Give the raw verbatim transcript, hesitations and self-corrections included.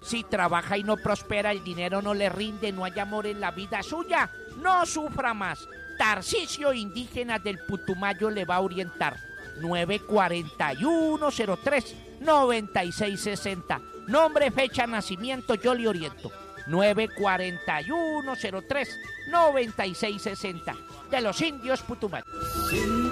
Si trabaja y no prospera, el dinero no le rinde, no hay amor en la vida suya, no sufra más. Tarcisio Indígena del Putumayo le va a orientar. nueve cuatro uno cero tres nueve seis seis cero. Nombre, fecha, nacimiento, yo le oriento. nueve cuatro uno cero tres nueve seis seis cero. De los indios Putumayo.